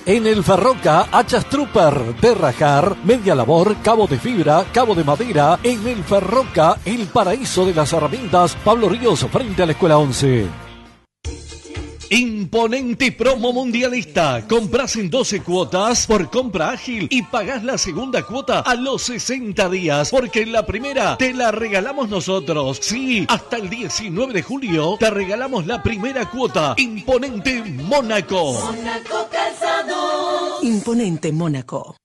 En el Ferroca, hachas Trooper de rajar, media labor, cabo de fibra, cabo de madera. En el Ferroca, el paraíso de las herramientas. Pablo Ríos, frente a la Escuela 11. Imponente promo mundialista. Compras en 12 cuotas por compra ágil y pagás la segunda cuota a los 60 días, porque la primera te la regalamos nosotros. Sí, hasta el 19 de julio te regalamos la primera cuota. Imponente Mónaco. Mónaco Calzado. Imponente Mónaco.